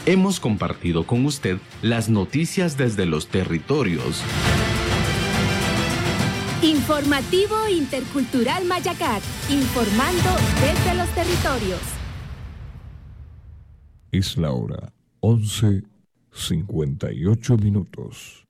Hemos compartido con usted las noticias desde los territorios. Informativo Intercultural Mayacat, informando desde los territorios. Es la hora 11:58.